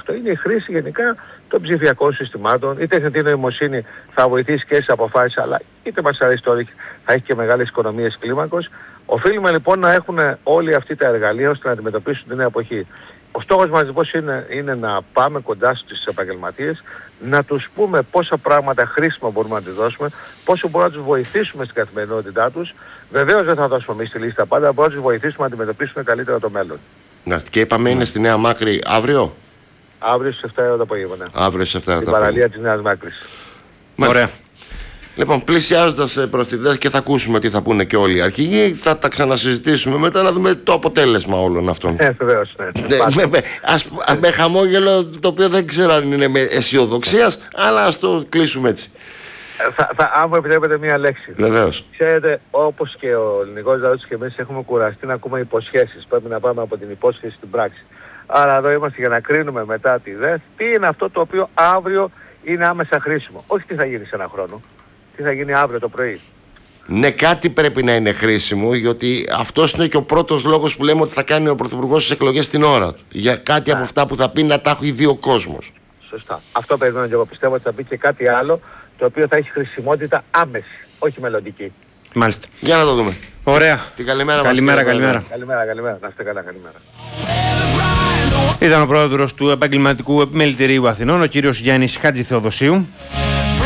αυτό. Είναι η χρήση γενικά των ψηφιακών συστημάτων. Η τεχνητή νοημοσύνη θα βοηθήσει και στις αποφάσεις, αλλά είτε μας αρέσει τώρα θα έχει και μεγάλες οικονομίες κλίμακος. Οφείλουμε λοιπόν να έχουν όλοι αυτοί τα εργαλεία ώστε να αντιμετωπίσουν την νέα εποχή. Ο στόχος μας λοιπόν είναι να πάμε κοντά στους επαγγελματίες, να τους πούμε πόσα πράγματα χρήσιμα μπορούμε να τους δώσουμε, πόσο μπορούμε να τους βοηθήσουμε στην καθημερινότητά τους. Βεβαίως δεν θα δώσουμε εμείς τη λίστα πάντα, μπορούμε να τους βοηθήσουμε να αντιμετωπίσουν καλύτερα το μέλλον. Ναι, και είπαμε είναι στη Νέα Μάκρη αύριο. Αύριο στις 7 το απόγευμα. Ναι. Αύριο στις 7 το απόγευμα. Στην παραλία της Νέας Μάκρης. Ωραία. Λοιπόν, πλησιάζοντας προς τη ΔΕΘ και θα ακούσουμε τι θα πούνε και όλοι οι αρχηγοί, θα τα ξανασυζητήσουμε μετά να δούμε το αποτέλεσμα όλων αυτών. Βεβαίως, ναι. Με χαμόγελο, το οποίο δεν ξέρω αν είναι με αισιοδοξίας, αλλά ας το κλείσουμε έτσι. Αν μου επιτρέπετε μία λέξη. Βεβαίως. Ξέρετε, όπως και ο ελληνικός λαός και εμείς έχουμε κουραστεί να ακούμε υποσχέσεις. Πρέπει να πάμε από την υπόσχεση στην πράξη. Άρα εδώ είμαστε για να κρίνουμε μετά τη ΔΕΘ τι είναι αυτό το οποίο αύριο είναι άμεσα χρήσιμο. Όχι τι θα γίνει σε ένα χρόνο. Τι θα γίνει αύριο το πρωί. Ναι, κάτι πρέπει να είναι χρήσιμο, γιατί αυτός είναι και ο πρώτος λόγος που λέμε ότι θα κάνει ο Πρωθυπουργός στις εκλογές την ώρα του. Για κάτι από αυτά που θα πει να τα έχει δει ο κόσμος. Σωστά. Αυτό περιμένω και εγώ. Πιστεύω ότι θα πει και κάτι άλλο το οποίο θα έχει χρησιμότητα άμεση, όχι μελλοντική. Μάλιστα. Για να το δούμε. Ωραία. Την καλημέρα μας. Καλημέρα. Καλημέρα. Να είστε καλά. Καλημέρα. Ήταν ο πρόεδρος του Επαγγελματικού Επιμελητηρίου Αθηνών, ο κύριος Γιάννης Χατζηθεοδοσίου.